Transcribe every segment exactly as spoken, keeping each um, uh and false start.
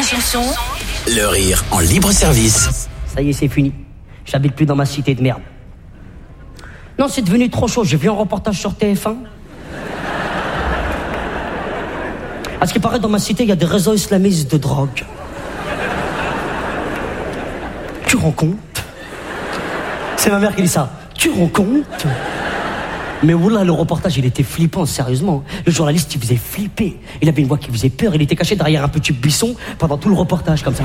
et Chanson. Le rire en libre service. Ça y est, c'est fini. J'habite plus dans ma cité de merde. Non, c'est devenu trop chaud. J'ai vu un reportage sur T F un. À ce qui paraît, dans ma cité, il y a des réseaux islamistes de drogue. Tu rends compte? C'est ma mère qui dit ça. Tu rends compte? Mais oula, le reportage, il était flippant, sérieusement. Le journaliste, il faisait flipper. Il avait une voix qui faisait peur. Il était caché derrière un petit buisson pendant tout le reportage, comme ça.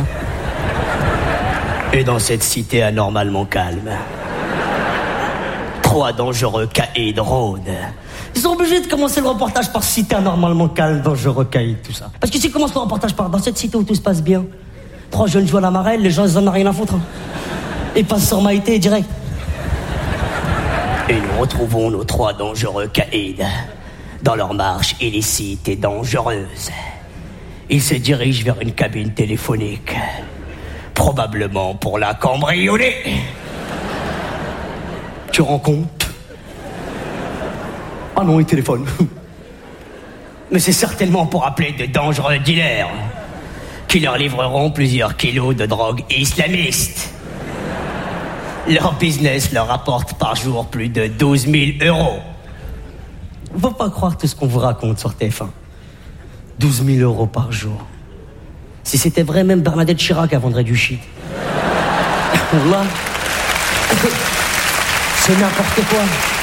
Et dans cette cité anormalement calme, trois dangereux caïds rôdent. Ils sont obligés de commencer le reportage par cité anormalement calme, dangereux caïds, tout ça. Parce qu'ici commence le reportage par dans cette cité où tout se passe bien. Trois jeunes jouent à la marelle, les gens, ils en ont rien à foutre. Hein. Ils passent sur Maïté direct. Et nous retrouvons nos trois dangereux caïds dans leur marche illicite et dangereuse. Ils se dirigent vers une cabine téléphonique, probablement pour la cambrioler. Tu rends compte? Ah non, ils téléphonent. Mais c'est certainement pour appeler de dangereux dealers qui leur livreront plusieurs kilos de drogue islamiste. Leur business leur rapporte par jour plus de douze mille euros. Faut pas croire tout ce qu'on vous raconte sur T F un. douze mille euros par jour. Si c'était vrai, même Bernadette Chirac elle vendrait du shit. Là, c'est n'importe quoi.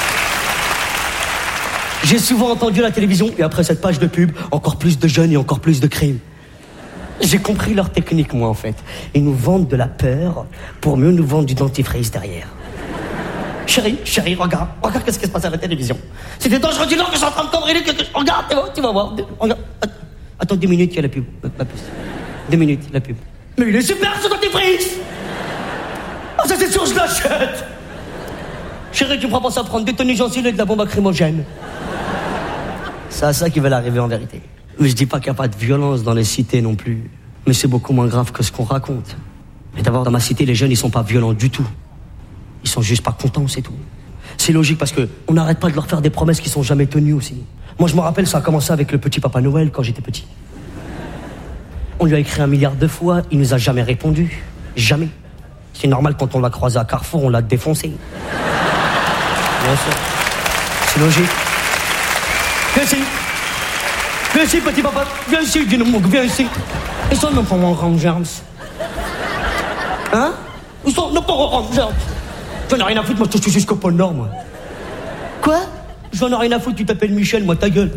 J'ai souvent entendu à la télévision, et après cette page de pub, encore plus de jeunes et encore plus de crimes. J'ai compris leur technique, moi, en fait. Ils nous vendent de la peur pour mieux nous vendre du dentifrice derrière. Chérie, chérie, regarde, regarde qu'est-ce qui se passe à la télévision. C'est des dangereux dealers que je suis en train de cambrioler. Regarde, tu vas, tu vas voir. Regarde. Attends, deux minutes, il y a la pub. Pas plus. Deux minutes, la pub. Mais il est super, ce dentifrice! Ah, ça, c'est sûr, je l'achète! Chérie, tu me feras penser à prendre des tenues gencives et de la bombe lacrymogène. C'est à ça qu'ils veulent arriver en vérité. Mais je dis pas qu'il n'y a pas de violence dans les cités non plus. Mais c'est beaucoup moins grave que ce qu'on raconte. Et d'abord, dans ma cité, les jeunes, ils sont pas violents du tout. Ils sont juste pas contents, c'est tout. C'est logique parce que on n'arrête pas de leur faire des promesses qui sont jamais tenues aussi. Moi, je me rappelle, ça a commencé avec le petit Papa Noël quand j'étais petit. On lui a écrit un milliard de fois, il nous a jamais répondu. Jamais. C'est normal, quand on l'a croisé à Carrefour, on l'a défoncé. Bien sûr. C'est logique. Viens ici. Viens ici, petit papa. Viens ici, dis-nous, viens ici. Ils sont même pas en Rangers. Hein? Ils sont même pas en Rangers. J'en ai rien à foutre, moi je suis jusqu'au pôle Nord, moi. Quoi? J'en ai rien à foutre, tu t'appelles Michel, moi ta gueule.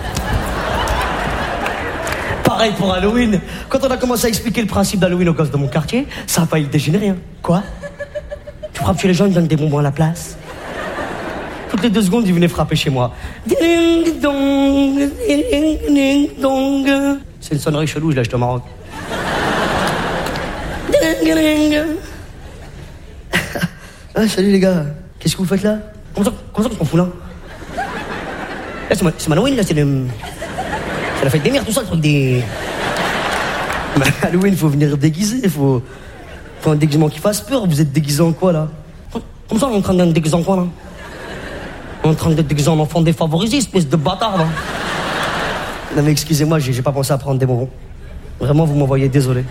Pareil pour Halloween. Quand on a commencé à expliquer le principe d'Halloween aux gosses de mon quartier, ça a failli dégénérer, hein. Quoi? Tu frappes chez les gens, ils donnent des bonbons à la place. Toutes les deux secondes, ils venaient frapper chez moi. Ding dong, ding ding dong. C'est une sonnerie chelou, je l'ai acheté au Maroc. Ding ding. Ah, salut les gars. Qu'est-ce que vous faites là? Comment ça, comment ça qu'on fout là? Là, c'est, c'est Halloween, là, c'est le... C'est la fête des mères, tout ça, le truc des... Mais Halloween, faut venir déguiser, faut... Faut un déguisement qui fasse peur. Vous êtes déguisé en quoi, là? Comme ça, on est en train d'être déguisé en quoi, là? On est en train d'être déguisé en enfant défavorisé, espèce de bâtard, là. Non, mais excusez-moi, j'ai, j'ai pas pensé à prendre des bonbons. Vraiment, vous m'envoyez désolé.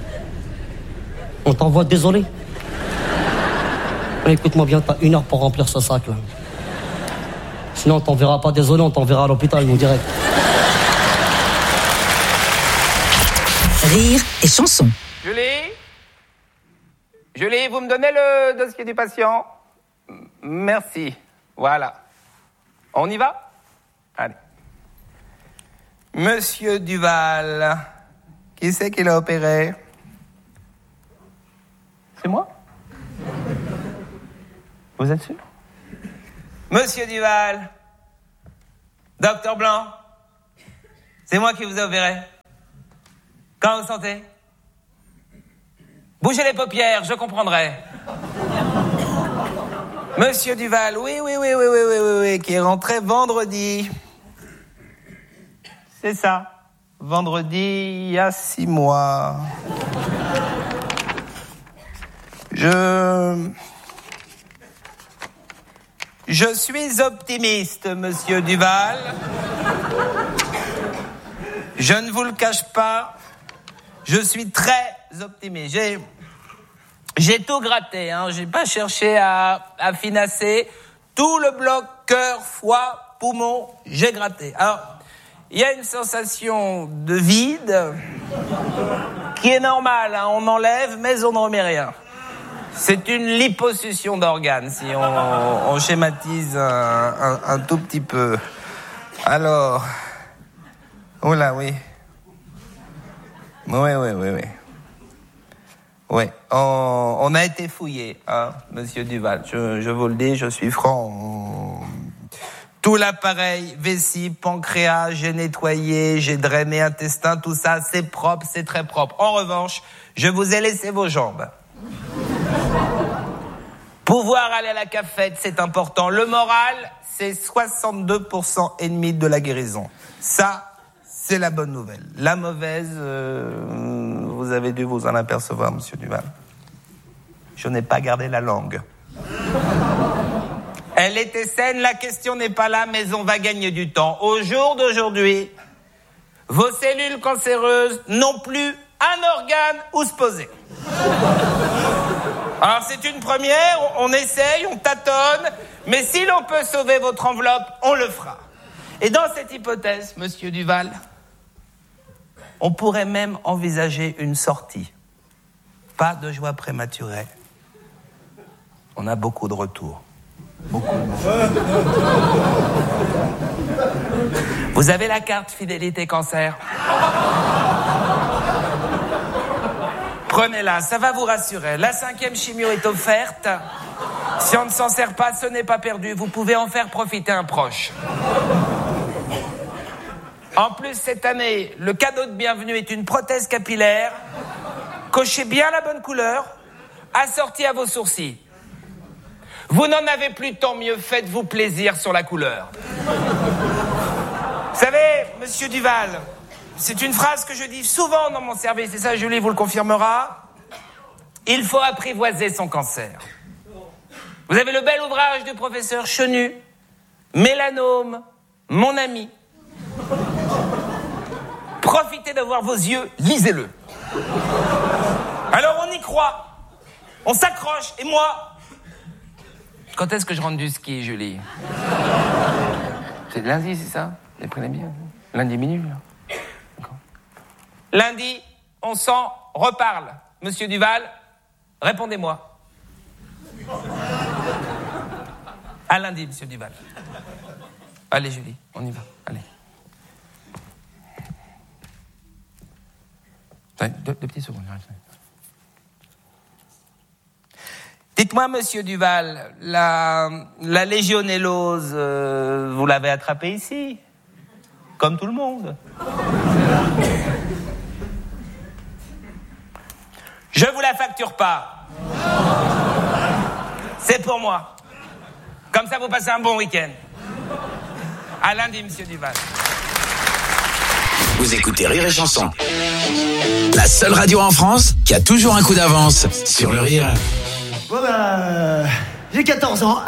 On t'envoie désolé. Écoute-moi bien, t'as une heure pour remplir ce sac, là. Sinon, on t'enverra pas désolé, on t'enverra à l'hôpital, nous, direct. Rire et Chanson. Julie? Julie, vous me donnez le dossier du patient? Merci. Voilà. On y va? Allez. Monsieur Duval, qui c'est qui l'a opéré? C'est moi? Vous êtes sûr? Monsieur Duval, Docteur Blanc, c'est moi qui vous ai opéré. Quand vous sentez? Bougez les paupières, je comprendrai. Monsieur Duval, oui, oui, oui, oui, oui, oui, oui, oui, qui est rentré vendredi. C'est ça. Vendredi, il y a six mois. Je... Je suis optimiste, monsieur Duval. Je ne vous le cache pas. Je suis très optimiste. J'ai, j'ai tout gratté, hein. J'ai pas cherché à, à finasser. Tout le bloc, cœur, foie, poumon, j'ai gratté. Alors, il y a une sensation de vide qui est normale, hein. On enlève, mais on ne remet rien. C'est une liposuction d'organes, si on, on schématise un, un, un tout petit peu. Alors... Oh là, oui. Oui, oui, oui, oui. Oui, on, on a été fouillé, hein, monsieur Duval. Je, je vous le dis, je suis franc. Tout l'appareil, vessie, pancréas, j'ai nettoyé, j'ai drainé intestin, tout ça, c'est propre, c'est très propre. En revanche, je vous ai laissé vos jambes. Pouvoir aller à la cafette, c'est important. Le moral, c'est soixante-deux pour cent et demi de la guérison. Ça, c'est la bonne nouvelle. La mauvaise, euh, vous avez dû vous en apercevoir, monsieur Duval. Je n'ai pas gardé la langue. Elle était saine, la question n'est pas là, mais on va gagner du temps. Au jour d'aujourd'hui, vos cellules cancéreuses n'ont plus un organe où se poser. Alors c'est une première, on essaye, on tâtonne, mais si l'on peut sauver votre enveloppe, on le fera. Et dans cette hypothèse, monsieur Duval, on pourrait même envisager une sortie. Pas de joie prématurée. On a beaucoup de retours. Beaucoup. Vous avez la carte fidélité cancer. Prenez-la, ça va vous rassurer. La cinquième chimio est offerte. Si on ne s'en sert pas, ce n'est pas perdu. Vous pouvez en faire profiter un proche. En plus, cette année, le cadeau de bienvenue est une prothèse capillaire. Cochez bien la bonne couleur, assortie à vos sourcils. Vous n'en avez plus, tant mieux, faites-vous plaisir sur la couleur. Vous savez, monsieur Duval, c'est une phrase que je dis souvent dans mon service, et ça, Julie vous le confirmera. Il faut apprivoiser son cancer. Vous avez le bel ouvrage du professeur Chenu, Mélanome, mon ami. Profitez d'avoir vos yeux, lisez-le. Alors on y croit, on s'accroche, et moi... Quand est-ce que je rentre du ski, Julie? C'est lundi, c'est ça? Vous avez pris la bière? Lundi minuit, là. D'accord. Lundi, on s'en reparle. Monsieur Duval, répondez-moi. À lundi, monsieur Duval. Allez, Julie, on y va. Allez. Deux, deux petits secondes. Dites-moi, monsieur Duval, la, la légionellose, euh, vous l'avez attrapée ici, comme tout le monde. Je vous la facture pas. C'est pour moi. Comme ça, vous passez un bon week-end. À lundi, monsieur Duval. Vous écoutez Rire et Chanson, la seule radio en France qui a toujours un coup d'avance sur le rire. Bon bah, j'ai quatorze ans.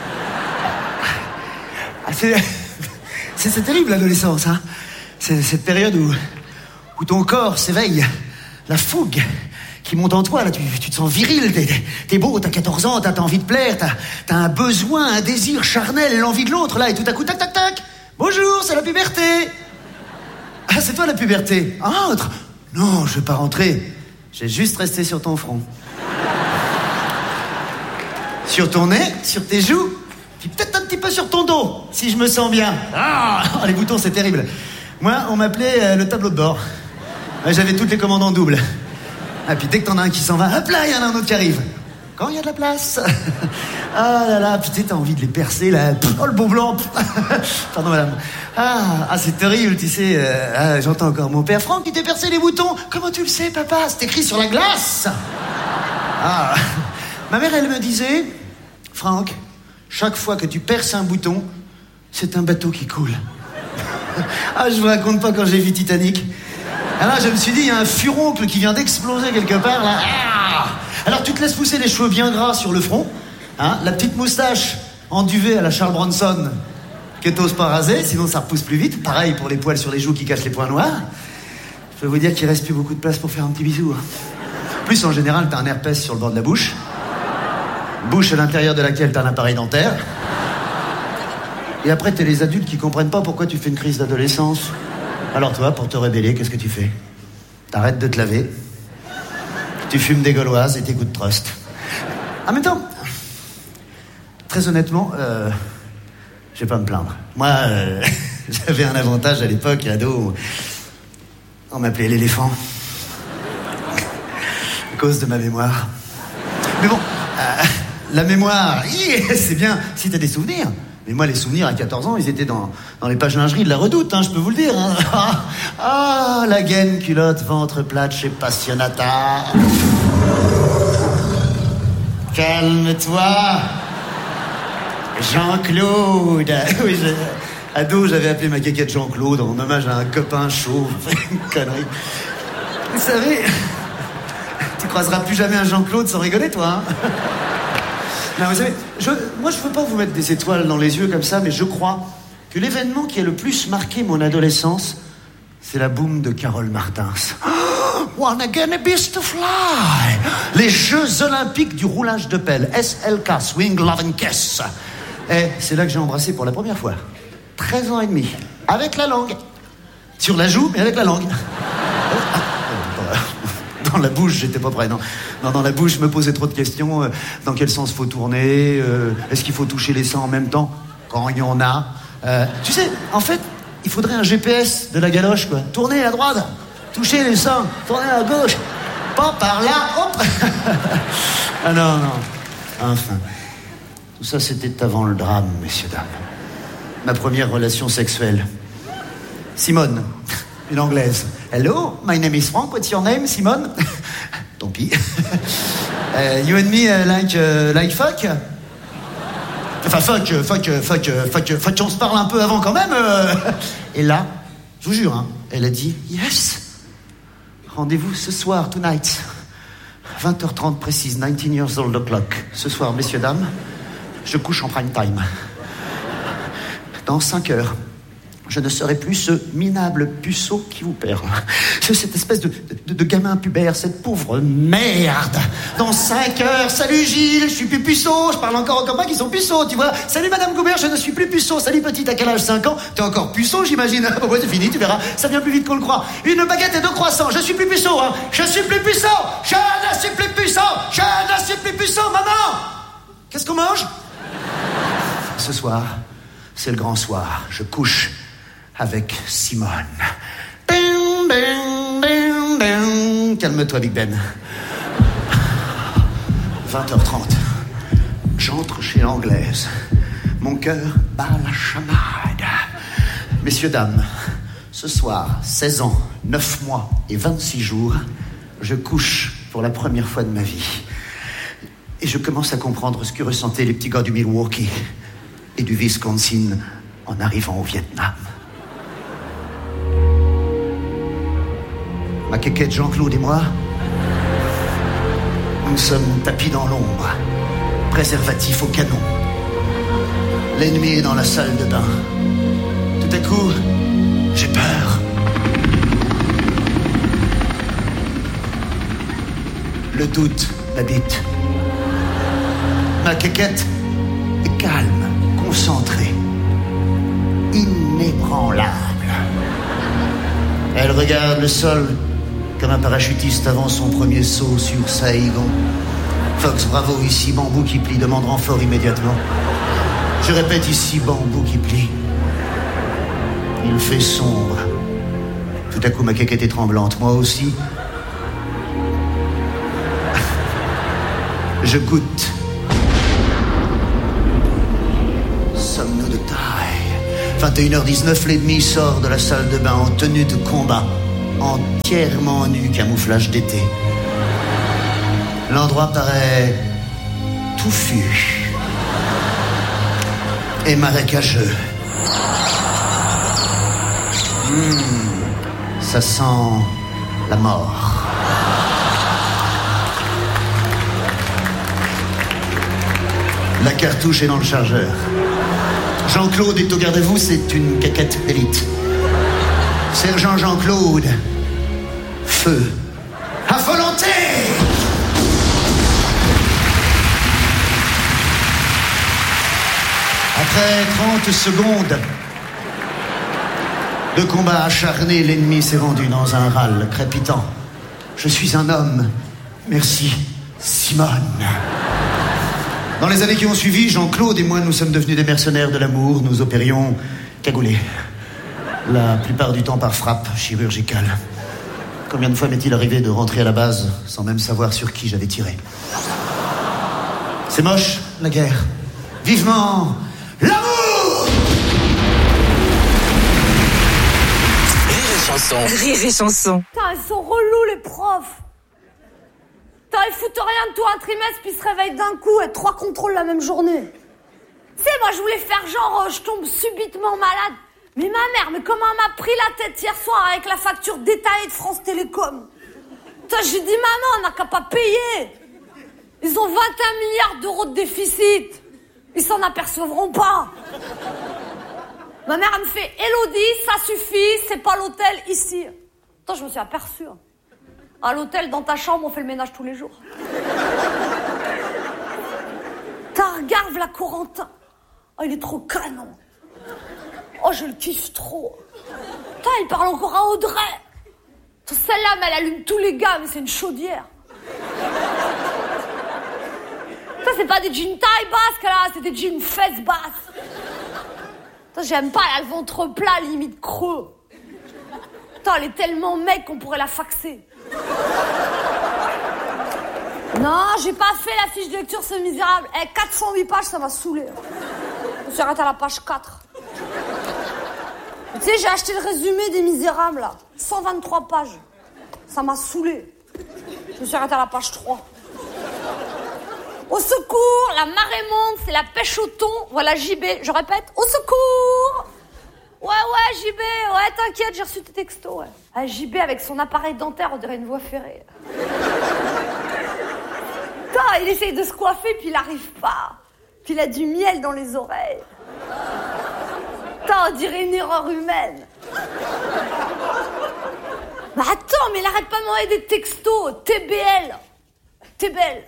Ah, c'est, c'est, c'est terrible l'adolescence, hein. C'est cette période où, où ton corps s'éveille, la fougue qui monte en toi, là, tu, tu te sens viril, t'es, t'es beau, t'as quatorze ans, t'as, t'as envie de plaire, t'as, t'as un besoin, un désir charnel, l'envie de l'autre, là, et tout à coup, tac, tac, tac, bonjour, c'est la puberté. Ah, c'est toi la puberté. Entre. Non, je vais pas rentrer, j'ai juste resté sur ton front. Sur ton nez, sur tes joues, puis peut-être un petit peu sur ton dos, si je me sens bien. Ah, les boutons, c'est terrible. Moi, on m'appelait euh, le tableau de bord. Ouais, j'avais toutes les commandes en double. Ah, puis dès que t'en as un qui s'en va, hop là, il y en a un autre qui arrive. Quand il y a de la place. Ah là là, putain, t'as envie de les percer, là. Oh, le beau blanc. Pardon, madame. Ah, ah, c'est terrible, tu sais. Euh, ah, j'entends encore mon père. Franck, il t'est percé les boutons. Comment tu le sais, papa? C'est écrit sur la glace. Ah. Ma mère, elle me disait... Franck, chaque fois que tu perces un bouton, c'est un bateau qui coule. Ah, je vous raconte pas quand j'ai vu Titanic. Alors je me suis dit, il y a un furoncle qui vient d'exploser quelque part, là. Alors tu te laisses pousser les cheveux bien gras sur le front, hein, la petite moustache en duvet à la Charles Bronson, que t'oses pas raser, sinon ça repousse plus vite. Pareil pour les poils sur les joues qui cachent les points noirs. Je peux vous dire qu'il reste plus beaucoup de place pour faire un petit bisou. Hein. En plus, en général, t'as un herpès sur le bord de la bouche. Bouche à l'intérieur de laquelle t'as un appareil dentaire. Et après, t'es les adultes qui comprennent pas pourquoi tu fais une crise d'adolescence. Alors toi, pour te rébeller, qu'est-ce que tu fais? T'arrêtes de te laver. Tu fumes des gauloises et t'écoutes Trust. En même temps, très honnêtement, euh, je vais pas me plaindre. Moi, euh, j'avais un avantage à l'époque, ado. On m'appelait l'éléphant. À cause de ma mémoire. Mais bon, euh, la mémoire, c'est bien si t'as des souvenirs. Mais moi, les souvenirs à quatorze ans, ils étaient dans, dans les pages lingerie de la Redoute, hein, je peux vous le dire. Hein. Ah, ah, la gaine, culotte, ventre plate chez Passionata. Calme-toi. Jean-Claude. Oui, je... Ado, j'avais appelé ma quéquette Jean-Claude en hommage à un copain chauve. Une connerie. Vous savez, tu croiseras plus jamais un Jean-Claude sans rigoler, toi. Hein. Non, vous savez, je, moi, je veux pas vous mettre des étoiles dans les yeux comme ça, mais je crois que l'événement qui a le plus marqué mon adolescence, c'est la boum de Carole Martins. Oh, wanna get a beast to fly. Les Jeux Olympiques du roulage de pelle. S L K, Swing, Love and Kiss. Et c'est là que j'ai embrassé pour la première fois. treize ans et demi. Avec la langue. Sur la joue, mais avec la langue. Dans la bouche, j'étais pas prêt, non. Non, dans la bouche, je me posais trop de questions. Euh, dans quel sens faut tourner euh, Est-ce qu'il faut toucher les seins en même temps quand il y en a euh, Tu sais, en fait, il faudrait un G P S de la galoche, quoi. Tourner à droite, toucher les seins, tourner à gauche. Pas par là, hop. Ah non, non. Enfin, tout ça, c'était avant le drame, messieurs, dames. Ma première relation sexuelle. Simone, une Anglaise. Hello, my name is Frank. What's your name, Simone? Tant pis. uh, you and me uh, like, uh, like fuck? Enfin, fuck, fuck, fuck, fuck, fuck, on se parle un peu avant quand même. Euh. Et là, je vous jure, hein, elle a dit yes. Rendez-vous ce soir, tonight. vingt heures trente précise, nineteen years old o'clock. Ce soir, messieurs, dames, je couche en prime time. Dans cinq heures. Je ne serai plus ce minable puceau qui vous perd. Cette espèce de, de, de gamin pubère, cette pauvre merde. Dans cinq heures, salut Gilles, je suis plus puceau, je parle encore aux copains qui sont puceaux, tu vois. Salut Madame Goubert, je ne suis plus puceau. Salut petite, à quel âge? cinq ans? T'es encore puceau, j'imagine. Bon, ouais, c'est fini, tu verras. Ça vient plus vite qu'on le croit. Une baguette et deux croissants, je suis plus puceau, hein. Je suis plus puceau, je ne suis plus puceau, je ne suis plus puceau, maman. Qu'est-ce qu'on mange? Ce soir, c'est le grand soir. Je couche avec Simone. Bing, bing, bing, bing. Calme-toi, Big Ben. vingt heures trente. J'entre chez l'Anglaise. Mon cœur bat la chamade. Messieurs, dames, ce soir, seize ans, neuf mois et vingt-six jours, je couche pour la première fois de ma vie. Et je commence à comprendre ce que ressentaient les petits gars du Milwaukee et du Wisconsin en arrivant au Vietnam. Ma quéquette Jean-Claude et moi, nous sommes tapis dans l'ombre, préservatifs au canon. L'ennemi est dans la salle de bain. Tout à coup, j'ai peur. Le doute m'habite. Ma quéquette est calme, concentrée, inébranlable. Elle regarde le sol comme un parachutiste avant son premier saut sur Saïgon. Fox, bravo, ici bambou qui plie, demande renfort immédiatement. Je répète, ici bambou qui plie. Il fait sombre. Tout à coup, ma quéquette est tremblante, moi aussi. Je goûte. Sommes-nous de taille? vingt et une heures dix-neuf, l'ennemi sort de la salle de bain en tenue de combat, entièrement nu, camouflage d'été. L'endroit paraît touffu et marécageux. Mmh, ça sent la mort. La cartouche est dans le chargeur. Jean-Claude est au garde-à-vous, c'est une caquette d'élite. Sergent Jean-Claude Feu. À volonté. Après trente secondes de combat acharné, l'ennemi s'est rendu dans un râle crépitant. Je suis un homme. Merci, Simone. Dans les années qui ont suivi, Jean-Claude et moi, nous sommes devenus des mercenaires de l'amour. Nous opérions cagoulés. La plupart du temps par frappe chirurgicale. Combien de fois m'est-il arrivé de rentrer à la base sans même savoir sur qui j'avais tiré? C'est moche, la guerre. Vivement l'amour! Rire et chanson. Rire et chanson. Putain, ils sont relous, les profs. Putain, ils foutent rien de tout un trimestre, puis ils se réveillent d'un coup et trois contrôles la même journée. Tu sais, moi, je voulais faire genre, euh, je tombe subitement malade. Mais ma mère, mais comment elle m'a pris la tête hier soir avec la facture détaillée de France Télécom. Putain, j'ai dit, maman, on n'a qu'à pas payer. Ils ont vingt et un milliards d'euros de déficit. Ils s'en apercevront pas. Ma mère, elle me fait, Élodie, ça suffit, c'est pas l'hôtel ici. Putain, je me suis aperçue. À l'hôtel, dans ta chambre, on fait le ménage tous les jours. Putain, regarde la Corentin. Oh, il est trop canon. Oh, je le kiffe trop. Putain, il parle encore à Audrey. Celle-là, mais elle allume tous les gars, mais c'est une chaudière. Ça, c'est pas des jeans taille basque, là, c'est des jeans fesses basses. Putain, j'aime pas, elle a le ventre plat, limite creux. Putain, elle est tellement mec qu'on pourrait la faxer. Non, j'ai pas fait la fiche de lecture, c'est misérable. Eh, quatre cent huit pages, ça m'a saoulé. Je me suis arrêtée à la page quatre. Tu sais, j'ai acheté le résumé des Misérables, là. cent vingt-trois pages. Ça m'a saoulé. Je me suis arrêtée à la page trois. Au secours, la marée monte, c'est la pêche au thon. Voilà J B, je répète, au secours. Ouais, ouais, J B, ouais, t'inquiète, j'ai reçu tes textos, ouais. Ah, J B, avec son appareil dentaire, on dirait une voie ferrée. Putain, il essaye de se coiffer, puis il arrive pas. Puis il a du miel dans les oreilles. Putain, on dirait une erreur humaine. Mais attends, mais il arrête pas de m'envoyer des textos. T B L. T'es belle.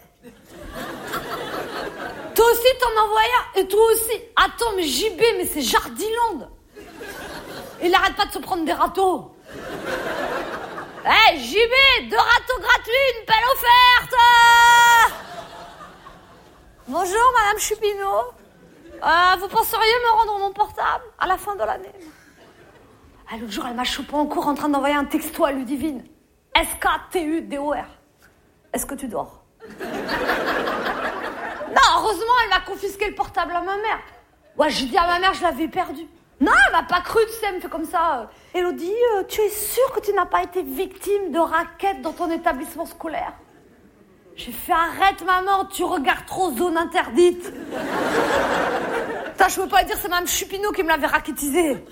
Toi aussi, t'en envoies un. Et toi aussi. Attends, mais J B, mais c'est Jardiland. Il arrête pas de se prendre des râteaux. Eh, hey, J B, deux râteaux gratuits, une pelle offerte. Bonjour, Madame Chupinot. Euh, vous penseriez me rendre mon portable à la fin de l'année? Ah, l'autre jour, elle m'a chopé en cours en train d'envoyer un texto à Ludivine. S K T U D O R. Est-ce que tu dors? Non, heureusement, elle m'a confisqué le portable à ma mère. Ouais, j'ai dit à ma mère, je l'avais perdu. Non, elle m'a pas cru, tu sais, elle me fait comme ça. Élodie, euh, tu es sûre que tu n'as pas été victime de raquettes dans ton établissement scolaire? J'ai fait, arrête maman, tu regardes trop Zone Interdite. Putain, je peux pas dire, c'est Mme Chupinot qui me l'avait raquettisé.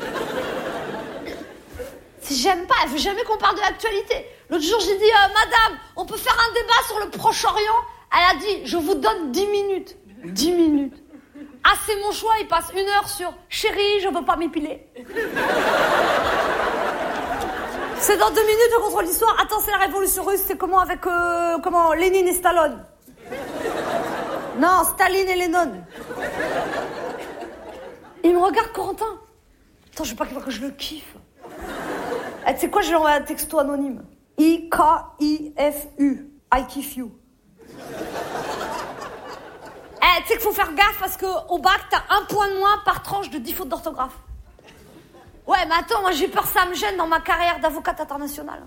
Si j'aime pas, elle veut jamais qu'on parle de l'actualité. L'autre jour, j'ai dit, euh, madame, on peut faire un débat sur le Proche-Orient? Elle a dit, je vous donne dix minutes. dix minutes. Ah, c'est mon choix, il passe une heure sur chérie, je veux pas m'épiler. C'est dans deux minutes, je contrôle l'histoire. Attends, c'est la révolution russe, c'est comment avec euh, comment Lénine et Stallone? Non, Staline et Lennon. Il me regarde, Corentin. Attends, je veux pas qu'il voit que je le kiffe. Eh, tu sais quoi, je lui ai envoyé un texto anonyme. I K I F U. I kiff you. Eh, tu sais qu'il faut faire gaffe parce qu'au bac, t'as un point de moins par tranche de dix fautes d'orthographe. Ouais, mais attends, moi j'ai peur, ça me gêne dans ma carrière d'avocate internationale.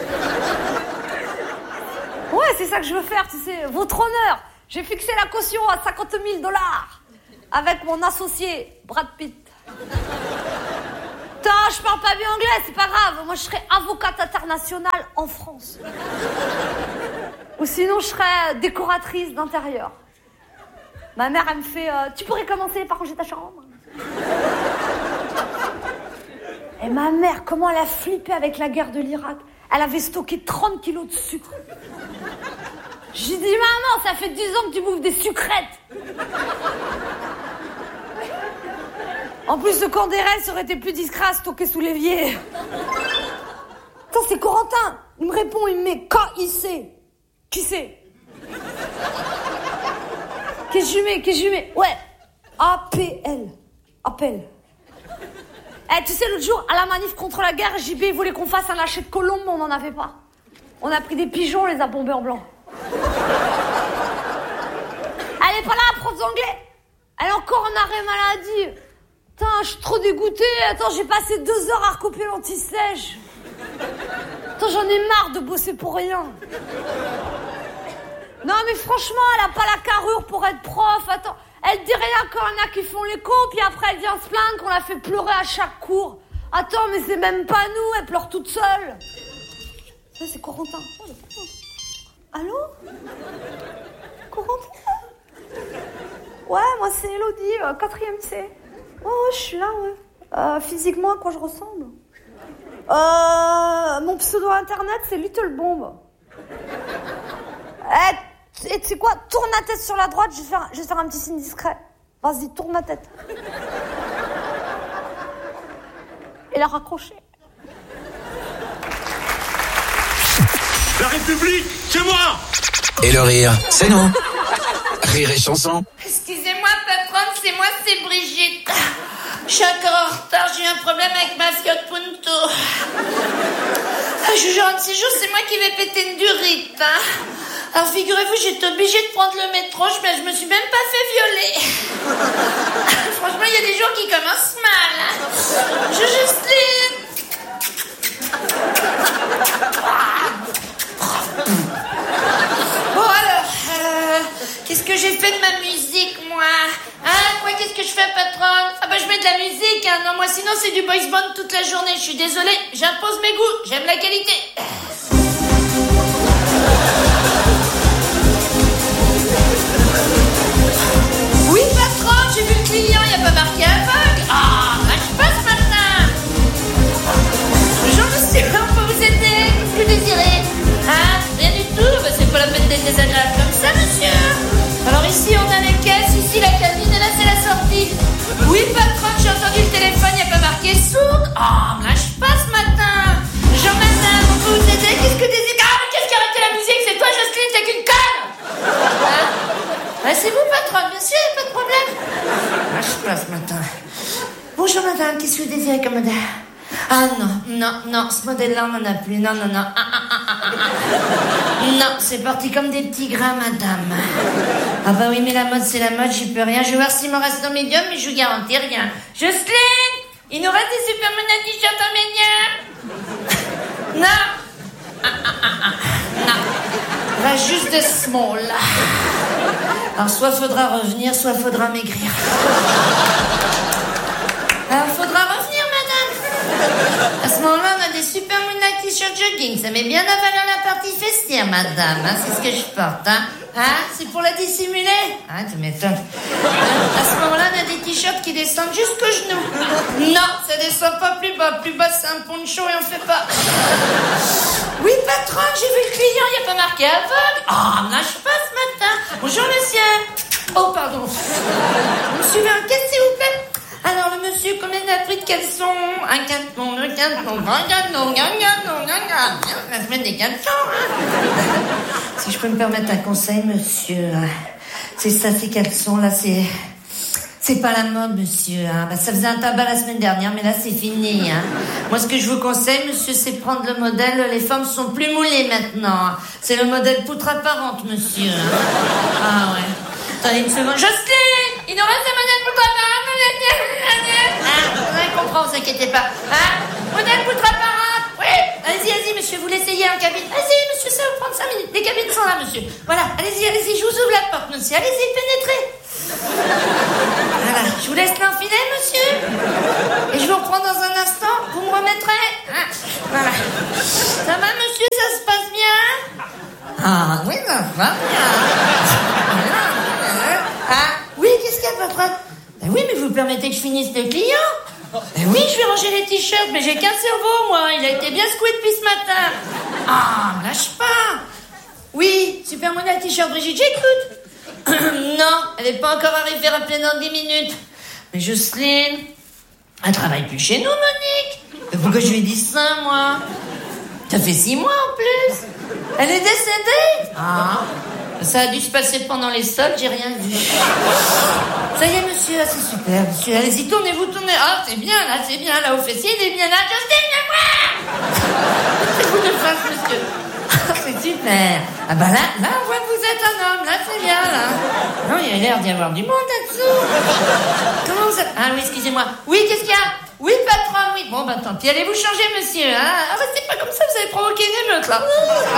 Ouais, c'est ça que je veux faire, tu sais. Votre honneur, j'ai fixé la caution à cinquante mille dollars avec mon associé, Brad Pitt. Putain, je parle pas bien anglais, c'est pas grave. Moi, je serais avocate internationale en France. Ou sinon, je serais décoratrice d'intérieur. Ma mère, elle me fait, euh, tu pourrais commencer par ranger ta chambre? Et ma mère, comment elle a flippé avec la guerre de l'Irak. Elle avait stocké trente kilos de sucre. J'ai dit, maman, ça fait dix ans que tu bouffes des sucrètes. En plus, le camp des rêves aurait été plus discret à stocker sous l'évier. Attends, c'est Corentin. Il me répond, il me met K I C. Qui c'est? Qu'est-ce que je mets? Qu'est-ce que je mets? Ouais. A P L. Appel. Eh, tu sais, l'autre jour, à la manif contre la guerre, J B voulait qu'on fasse un lâcher de colombe, mais on n'en avait pas. On a pris des pigeons, on les a bombés en blanc. Elle est pas là, la prof d'anglais. Elle est encore en arrêt maladie. Putain, je suis trop dégoûtée. Attends, j'ai passé deux heures à recopier l'anti-sèche. Attends, j'en ai marre de bosser pour rien. Non, mais franchement, elle a pas la carrure pour être prof. Attends, elle dit rien quand il y en a qui font les cours, puis après elle vient se plaindre qu'on la fait pleurer à chaque cours. Attends, mais c'est même pas nous, elle pleure toute seule. Ça, c'est Corentin. Oh, allô? Corentin? Ouais, moi c'est Elodie, euh, quatrième C. Oh, je suis là, ouais. Euh, physiquement, à quoi je ressemble? Euh, mon pseudo internet, c'est Little Bomb. Eh, et tu sais quoi? Tourne la tête sur la droite, je vais faire, je vais faire un petit signe discret. Vas-y, tourne la tête. Il a raccroché. La République, c'est moi! Et le rire, c'est nous. Rire et chanson. Excusez-moi, patronne, c'est moi, c'est Brigitte. Je suis encore en retard, j'ai eu un problème avec ma Fiat Punto. Je vous un de ces jours, c'est moi qui vais péter une durite. Hein. Alors figurez-vous, j'étais obligée de prendre le métro, mais je me suis même pas fait violer. Franchement, il y a des jours qui commencent mal. Hein. Je Justine. Bon alors, euh, qu'est-ce que j'ai fait de ma musique, moi? Hein, quoi, qu'est-ce que je fais, patronne? Ah bah je mets de la musique, hein. Non, moi sinon c'est du boys band toute la journée. Je suis désolée, j'impose mes goûts, j'aime la qualité. Oui, patronne, j'ai vu le client, il a pas marqué aveugle. Ah, là je passe matin. Bonjour monsieur, on peut vous aider? Qu'est-ce que vous désirez? Hein, rien du tout, bah, c'est pas la peine d'être désagréable comme ça, monsieur. Alors ici on a les caisses, ici la cabine et là c'est la sortie. Oui patron, j'ai entendu le téléphone, il n'y a pas marqué sourde. Oh, là je passe matin. Jean madame, on peut vous aider? Qu'est-ce que des... Ah, mais qu'est-ce qui a arrêté la musique? C'est toi Jocelyne, t'es qu'une conne. Hein? Ouais, c'est vous patron, bien sûr, pas de problème. Là je passe matin. Bonjour madame, qu'est-ce que vous désirez comme modèle? Ah non, non, non, ce modèle-là on n'en a plus, non, non, non. Ah, ah, ah, ah, ah. Non, c'est parti comme des petits grains, madame. Ah bah oui, mais la mode c'est la mode, j'y peux rien. Je vais voir s'il me reste dans médium, mais je vous garantis rien. Jocelyne, il nous reste des Superman à t-shirt en médium? Non. Ah, ah, ah, ah. Non. Il va juste de small. Alors soit faudra revenir, soit faudra maigrir. Alors faudra revenir, madame. À ce moment-là, on a des super moonlight t-shirt jogging. Ça met bien la valeur la partie festière, madame. Hein, c'est ce que je porte. Hein, hein c'est pour la dissimuler. Hein, tu m'étonnes. À ce moment-là, on a des t-shirts qui descendent jusqu'aux genoux. Non, ça descend pas plus bas. Plus bas, c'est un poncho et on fait pas. Oui, patron, j'ai vu le client. Il n'y a pas marqué aveugle. Ah, oh, là, je passe matin. Bonjour, monsieur. Oh, pardon. Vous me suivez en caisse, s'il vous plaît? Alors, le monsieur, combien il a pris de caleçons? Un canton, deux cantons, un canton, un canton, un canton. La semaine des caleçons, hein. Si je peux me permettre un conseil, monsieur. C'est ça, ces caleçons-là, c'est... C'est pas la mode, monsieur. Hein. Bah, ça faisait un tabac la semaine dernière, mais là, c'est fini. Hein. Moi, ce que je vous conseille, monsieur, c'est prendre le modèle... Les femmes sont plus moulées, maintenant. C'est le modèle poutre apparente, monsieur. Hein. Ah, ouais. Attendez une seconde. Jocelyne! Il nous reste un modèle poutre apparente. Hein, on comprend, vous inquiétez pas. Hein? Modèle poutre apparente. Oui. Allez-y, allez-y, monsieur, vous l'essayez en cabine. Allez-y, monsieur, ça va vous prendre cinq minutes. Les cabines sont là, monsieur. Voilà, allez-y, allez-y, je vous ouvre la porte, monsieur. Allez-y, pénétrez. Voilà, je vous laisse l'enfiler, monsieur. Et je vous reprends dans un instant. Vous me remettrez. Hein? Voilà. Ça va, monsieur, ça se passe bien? Ah, oui, ça va bien. Ah, oui, qu'est-ce qu'il y a, patron? Ben oui, mais vous permettez que je finisse le client? Ben oui, je vais ranger les t-shirts, mais j'ai qu'un cerveau, moi. Il a été bien secoué depuis ce matin. Ah, me lâche pas. Oui, super modèle t-shirt, Brigitte, j'écoute. Non, elle n'est pas encore arrivée, rappelez dans dix minutes. Mais Jocelyne, elle travaille plus chez nous, Monique. Mais pourquoi je lui ai dit ça, moi? Ça fait six mois en plus. Elle est décédée. Ah, ça a dû se passer pendant les soldes, j'ai rien vu. Ça y est, monsieur, c'est super, monsieur. Allez-y, tournez-vous, tournez. Ah, c'est bien, là, c'est bien, là, au fessier, il est bien là. Justin, viens voir. C'est vous de face, monsieur. C'est super. Ah bah là, là, on voit que vous êtes un homme, là, c'est bien, là. Non, il y a l'air d'y avoir du monde là-dessous. Comment vous... Ah oui, excusez-moi. Oui, qu'est-ce qu'il y a? Oui, patron, oui. Bon, bah tant pis, allez vous changer, monsieur, hein. Ah, restez pas comme ça, vous avez provoqué une émeute, là.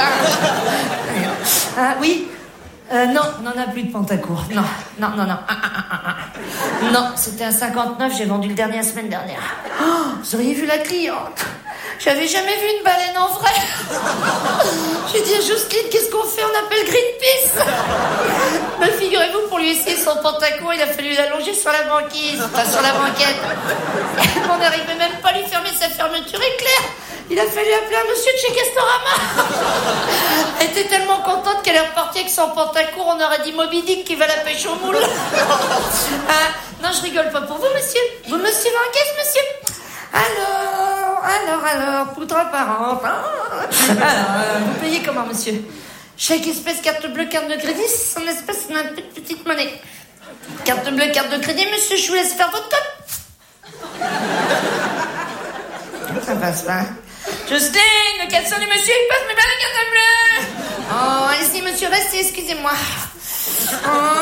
Ah, oui. Euh, non, on n'en a plus de Pantacourt. Non, non, non, non. Ah, ah, ah, ah. Non, c'était un cinquante-neuf, j'ai vendu le dernier la semaine dernière. Oh, vous auriez vu la cliente. J'avais jamais vu une baleine en vrai. J'ai dit à Jocelyne, qu'est-ce qu'on fait? On appelle Greenpeace. Mais figurez-vous, pour lui essayer son Pantacourt, il a fallu l'allonger sur la banquise, enfin sur la banquette. On n'arrivait même pas à lui fermer sa fermeture éclair. Il a fallu appeler un monsieur de chez Castorama. Elle était tellement contente qu'elle est repartie avec son Pantacourt, on aurait dit Moby Dick qui va la pêche au moule. Ah, non, je rigole pas pour vous, monsieur. Vous me suivez en caisse, monsieur? Alors, alors, alors, poutre apparente. Alors, euh, vous payez comment, monsieur? Chaque espèce, carte bleue, carte de crédit, son espèce, ma petite monnaie. Carte bleue, carte de crédit, monsieur, je vous laisse faire votre code. Ça passe pas. Jocelyne, le caleçon du monsieur, il passe, mais pas la carte bleue. Oh, allez-y, monsieur, restez, excusez-moi. Oh,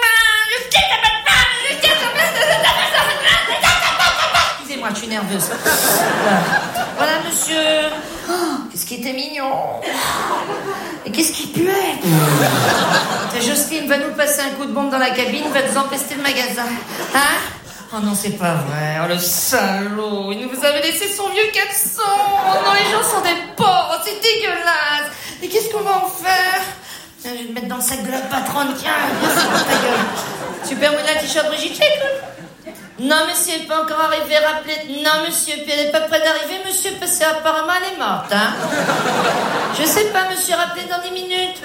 excusez-moi, je suis nerveuse. Voilà, monsieur. Oh, qu'est-ce qui était mignon. Et qu'est-ce qui puait. Jocelyne va nous passer un coup de bombe dans la cabine, va nous empester le magasin. Hein? Oh non, c'est pas vrai. Oh, le salaud. Il nous avait laissé son vieux caleçon. Oh non, les gens sont des porcs. C'est dégueulasse. Et qu'est-ce qu'on va en faire? Tiens, je vais le mettre dans le sac de la patronne. Tiens, ta gueule. Super Mouna, t-shirt Brigitte. Non, monsieur, elle n'est pas encore arrivée. Rappelez. Non, monsieur, puis elle n'est pas près d'arriver, monsieur, parce qu'apparemment, elle est morte, hein. Je sais pas, monsieur, rappelez dans dix minutes.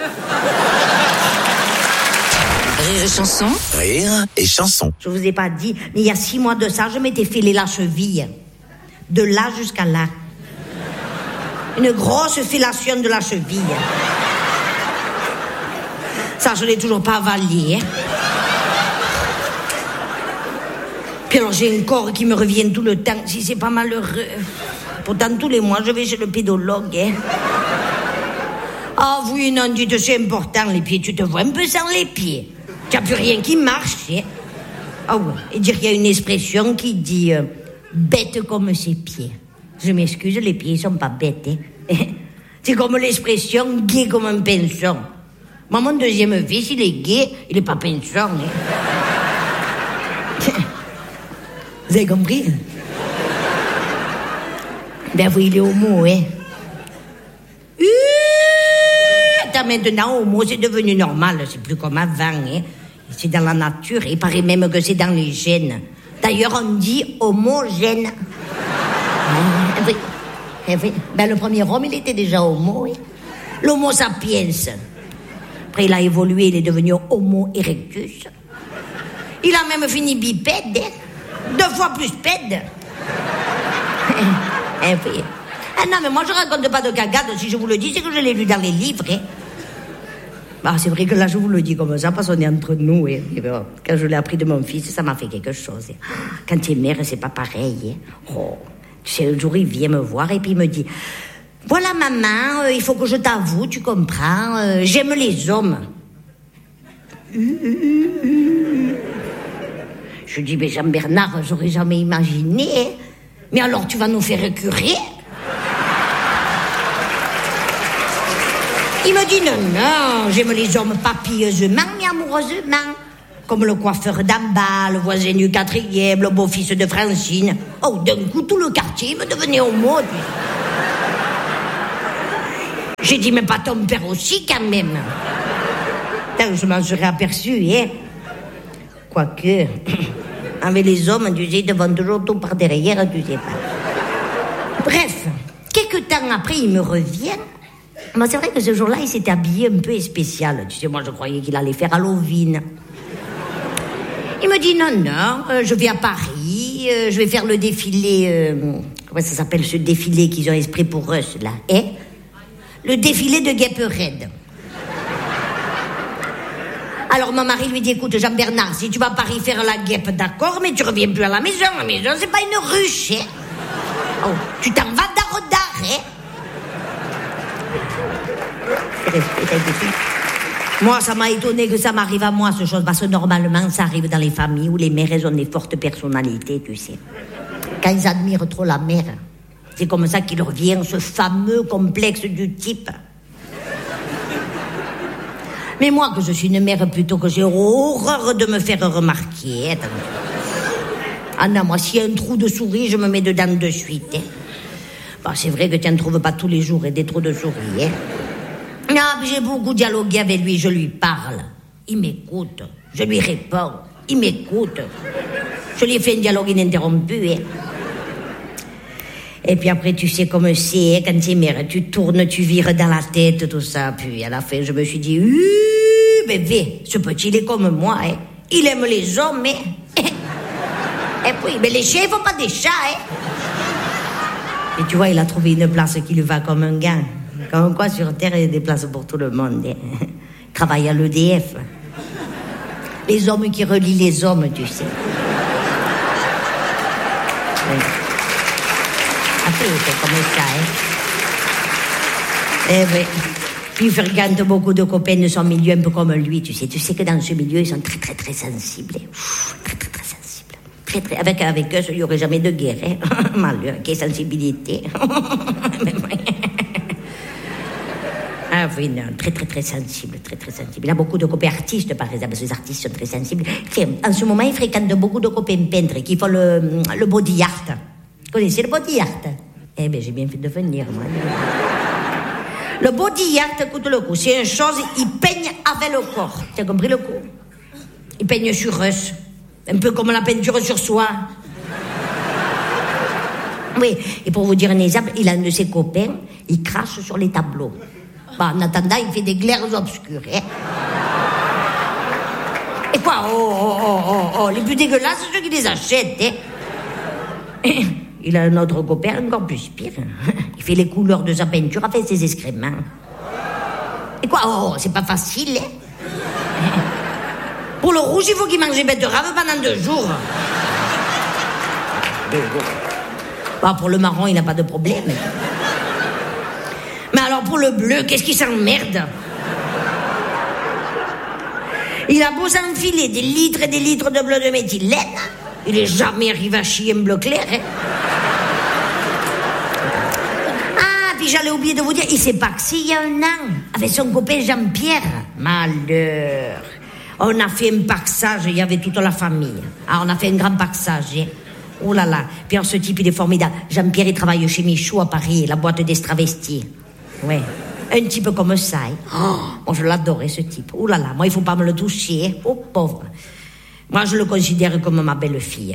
Rire et chanson. Rire et chanson. Je vous ai pas dit, mais il y a six mois de ça, je m'étais filé la cheville. De là jusqu'à là. Une grosse fellation de la cheville. Ça, je l'ai toujours pas avalé. Hein. Puis alors, j'ai un corps qui me revient tout le temps, si c'est pas malheureux. Pourtant, tous les mois, je vais chez le pédologue. Hein. Ah oui, non, dites, c'est important, les pieds. Tu te vois un peu sans les pieds. Tu n'as plus rien qui marche. Hein. Ah ouais. Et dire qu'il y a une expression qui dit euh, bête comme ses pieds. Je m'excuse, les pieds ne sont pas bêtes. Hein. C'est comme l'expression gay comme un pinson. Moi, mon deuxième fils, il est gay, il n'est pas pinson. Hein. Vous avez compris? Ben oui, il est homo, hein. Euh, maintenant, homo, c'est devenu normal, c'est plus comme avant, hein. C'est dans la nature, il paraît même que c'est dans les gènes. D'ailleurs, on dit homogène. Euh, oui. Eh oui. Ben, le premier homme, il était déjà homo, hein. L'homo sapiens. Après, il a évolué, il est devenu homo erectus. Il a même fini bipède, hein. Deux fois plus pède. Eh oui. Ah non, mais moi, je raconte pas de cagade. Si je vous le dis, c'est que je l'ai lu dans les livres. Hein. Bah, c'est vrai que là, je vous le dis comme ça, parce qu'on est entre nous. Hein. Et bon, quand je l'ai appris de mon fils, ça m'a fait quelque chose. Hein. Quand tu es mère, c'est pas pareil. Hein. Oh. Tu sais, un jour, il vient me voir et puis il me dit... Voilà, maman, euh, il faut que je t'avoue, tu comprends, euh, j'aime les hommes. Je dis, mais Jean-Bernard, j'aurais jamais imaginé. Mais alors, tu vas nous faire curer? Il me dit, non, non, j'aime les hommes pas pieusement, mais amoureusement. Comme le coiffeur d'en bas, le voisin du quatrième, le beau-fils de Francine. Oh, d'un coup, tout le quartier me devenait homo. J'ai dit, mais pas ton père aussi, quand même. Je m'en serais aperçu, hein. Quoique, avec les hommes, tu sais, ils te vont toujours tout par derrière, tu sais pas. Bref, quelques temps après, il me revient. Mais c'est vrai que ce jour-là, il s'était habillé un peu spécial. Tu sais, moi, je croyais qu'il allait faire Halloween. Il me dit, non, non, euh, je vais à Paris, euh, je vais faire le défilé... Euh, comment ça s'appelle, ce défilé qu'ils ont esprit pour eux, là, hein? le défilé de guêpes raides. Alors mon mari lui dit, écoute Jean-Bernard, si tu vas à Paris faire la guêpe, d'accord, mais tu reviens plus à la maison. La maison, c'est pas une ruche, hein. Oh, tu t'en vas d'Arodar, hein. Moi, ça m'a étonné que ça m'arrive à moi, ce chose, parce que normalement, ça arrive dans les familles où les mères, elles ont des fortes personnalités, tu sais. Quand ils admirent trop la mère, c'est comme ça qu'il revient ce fameux complexe du type. Mais moi, que je suis une mère plutôt que j'ai horreur de me faire remarquer. Ah non, moi, s'il y a un trou de souris, je me mets dedans de suite. Hein. Bon, c'est vrai que tu n'en trouves pas tous les jours, et des trous de souris. Hein. Non, j'ai beaucoup dialogué avec lui, je lui parle. Il m'écoute, je lui réponds. Il m'écoute. Je lui ai fait un dialogue ininterrompu. Hein. Et puis après, tu sais comme c'est, hein, quand t'es mère, tu tournes, tu vires dans la tête, tout ça. Puis à la fin, je me suis dit, euh, bébé, ce petit, il est comme moi. Hein. Il aime les hommes. Hein. Et puis, mais les chiens, ils font pas des chats. Hein. Et tu vois, il a trouvé une place qui lui va comme un gars. Comme quoi, sur Terre, il y a des places pour tout le monde. Hein. Il travaille à l'E D F. Les hommes qui relient les hommes, tu sais. Oui. Après, c'est comme ça, hein. Eh oui. Puis il fréquente beaucoup de copains de son milieu, un peu comme lui, tu sais. Tu sais que dans ce milieu, ils sont très, très, très sensibles. Pff, très, très, très sensibles. Très, très... Avec, avec eux, il n'y aurait jamais de guerre, hein. Malheur, quelle sensibilité. Ah oui, non, très, très, très sensible, très, très sensible. Il a beaucoup de copains artistes, par exemple. Ces artistes sont très sensibles. Tiens, en ce moment, il fréquente beaucoup de copains peintres qui font le, le body art. Vous connaissez le body art? Eh bien, j'ai bien fait de venir, moi. Le body art, écoute le coup, c'est une chose, il peigne avec le corps. Tu as compris le coup? Il peigne sur eux. Un peu comme la peinture sur soi. Oui, et pour vous dire un exemple, il a un de ses copains, il crache sur les tableaux. Bah, en attendant, il fait des glaires obscures. Hein. Et quoi? Oh, oh, oh, oh, oh, les plus dégueulasses, c'est ceux qui les achètent. Hein. Il a un autre copain encore plus pire. Il fait les couleurs de sa peinture avec ses excréments. Et quoi? Oh, c'est pas facile. Hein. Pour le rouge, il faut qu'il mange des betteraves pendant deux jours. Bah, pour le marron, il n'a pas de problème. Mais alors pour le bleu, qu'est-ce qui s'emmerde? Il a beau s'enfiler des litres et des litres de bleu de méthylène, il n'est jamais arrivé à chier un bleu clair. Hein. Ah, puis j'allais oublier de vous dire, il s'est paxé il y a un an, avec son copain Jean-Pierre. Malheur. On a fait un paxage, il y avait toute la famille. Ah, on a fait un grand paxage, hein. Oh là là. Puis alors, ce type, il est formidable. Jean-Pierre, il travaille chez Michaud à Paris, la boîte des travestis. Ouais. Un type comme ça. Hein. Oh, moi, je l'adorais, ce type. Oh là là, moi, il faut pas me le toucher. Hein. Oh, pauvre. Moi, je le considère comme ma belle-fille.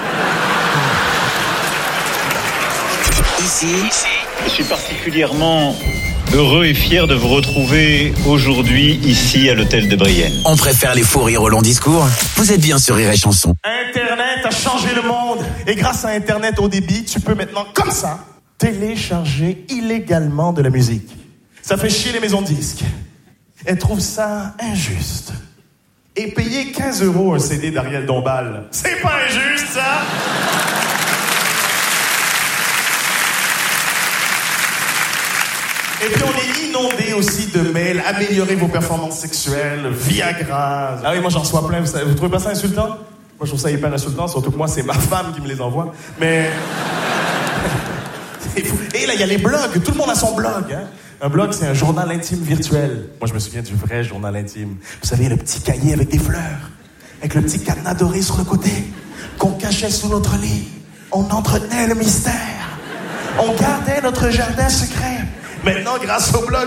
Ici, je suis particulièrement heureux et fier de vous retrouver aujourd'hui ici à l'hôtel de Brienne. On préfère les fous rires au long discours. Vous êtes bien sur Rire et Chanson. Internet a changé le monde. Et grâce à Internet haut débit, tu peux maintenant, comme ça, télécharger illégalement de la musique. Ça fait chier les maisons de disques. Elles trouvent ça injuste. Et payer quinze euros un C D d'Ariel Dombal, c'est pas injuste, ça? Et puis on est inondé aussi de mails, améliorer vos performances sexuelles, Viagra. Ah oui, moi j'en reçois plein, vous, savez, vous trouvez pas ça insultant? Moi je trouve ça hyper insultant, surtout que moi c'est ma femme qui me les envoie. Mais... Et là il y a les blogs, tout le monde a son blog. Hein? Un blog c'est un journal intime virtuel. Moi je me souviens du vrai journal intime. Vous savez, le petit cahier avec des fleurs, avec le petit cadenas doré sur le côté, qu'on cachait sous notre lit. On entretenait le mystère. On gardait notre jardin secret. Maintenant, grâce au blog,